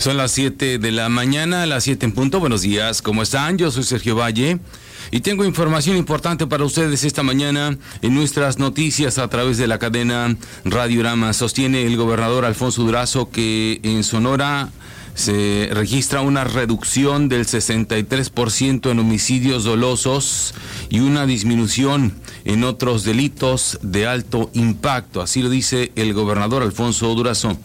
Son las 7 de la mañana, las 7 en punto. Buenos días, ¿cómo están? Yo soy Sergio Valle y tengo información importante para ustedes esta mañana en nuestras noticias a través de la cadena Radiorama. Sostiene el gobernador Alfonso Durazo que en Sonora se registra una reducción del 63% en homicidios dolosos y una disminución en otros delitos de alto impacto. Así lo dice el gobernador Alfonso Durazo.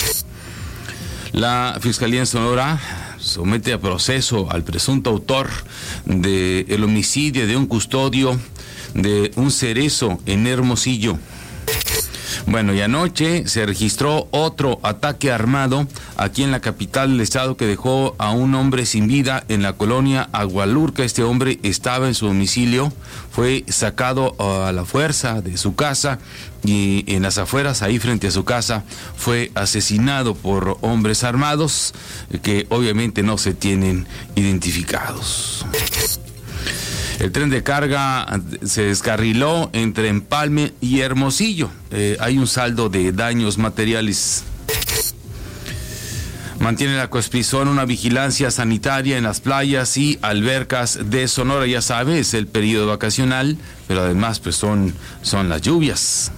La Fiscalía en Sonora somete a proceso al presunto autor del homicidio de un custodio de un cerezo en Hermosillo. Bueno, y anoche se registró otro ataque armado aquí en la capital del estado que dejó a un hombre sin vida en la colonia Agualurca. Este hombre estaba en su domicilio, fue sacado a la fuerza de su casa y en las afueras, ahí frente a su casa, fue asesinado por hombres armados que obviamente no se tienen identificados. El tren de carga se descarriló entre Empalme y Hermosillo. Hay un saldo de daños materiales. Mantiene la Cosprizón una vigilancia sanitaria en las playas y albercas de Sonora. Ya sabe, es el periodo vacacional, pero además pues son las lluvias.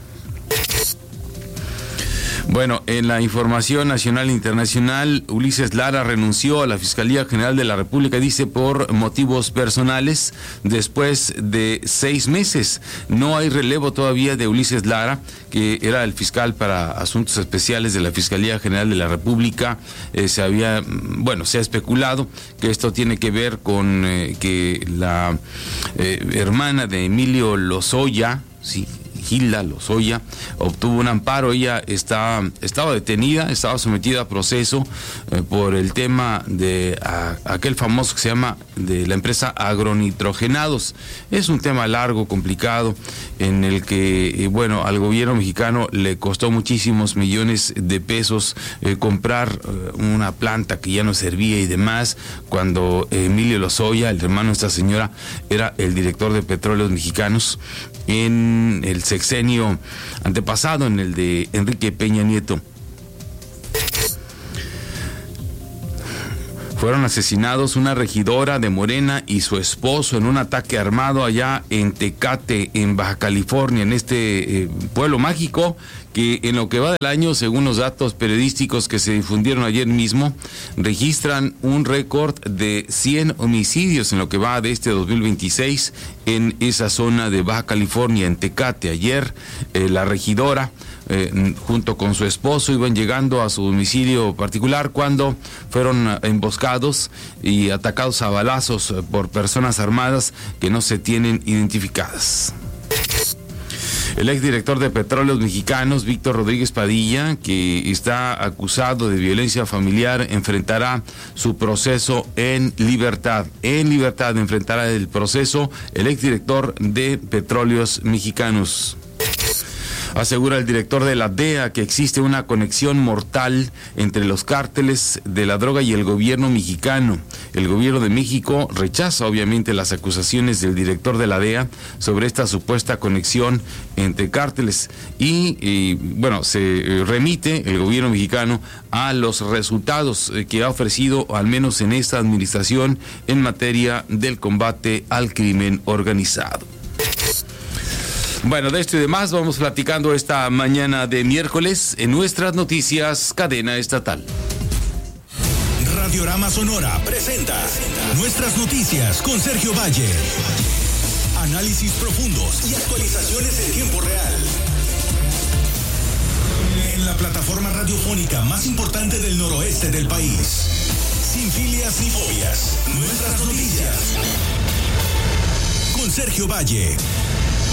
Bueno, en la información nacional e internacional, Ulises Lara renunció a la Fiscalía General de la República, dice, por motivos personales, después de 6 meses. No hay relevo todavía de Ulises Lara, que era el fiscal para asuntos especiales de la Fiscalía General de la República. Se ha especulado que esto tiene que ver con que la hermana de Emilio Lozoya, sí, Gilda Lozoya, obtuvo un amparo. Ella estaba detenida, estaba sometida a proceso por el tema de aquel famoso que se llama de la empresa Agronitrogenados. Es un tema largo, complicado, en el que, al gobierno mexicano le costó muchísimos millones de pesos comprar una planta que ya no servía y demás, cuando Emilio Lozoya, el hermano de esta señora, era el director de Petróleos Mexicanos en el sexenio antepasado, en el de Enrique Peña Nieto. Fueron asesinados una regidora de Morena y su esposo en un ataque armado allá en Tecate, en Baja California, en este pueblo mágico que en lo que va del año, según los datos periodísticos que se difundieron ayer mismo, registran un récord de 100 homicidios en lo que va de este 2026 en esa zona de Baja California, en Tecate. Ayer la regidora junto con su esposo iban llegando a su domicilio particular cuando fueron emboscados y atacados a balazos por personas armadas que no se tienen identificadas. El exdirector de Petróleos Mexicanos, Víctor Rodríguez Padilla, que está acusado de violencia familiar, enfrentará su proceso en libertad. En libertad enfrentará el proceso el exdirector de Petróleos Mexicanos. Asegura el director de la DEA que existe una conexión mortal entre los cárteles de la droga y el gobierno mexicano. El gobierno de México rechaza obviamente las acusaciones del director de la DEA sobre esta supuesta conexión entre cárteles y se remite el gobierno mexicano a los resultados que ha ofrecido, al menos en esta administración, en materia del combate al crimen organizado. Bueno, de esto y demás vamos platicando esta mañana de miércoles en nuestras noticias Cadena Estatal. Radiorama Sonora presenta Nuestras Noticias con Sergio Valle. Análisis profundos y actualizaciones en tiempo real. En la plataforma radiofónica más importante del noroeste del país. Sin filias ni fobias. Nuestras Noticias con Sergio Valle.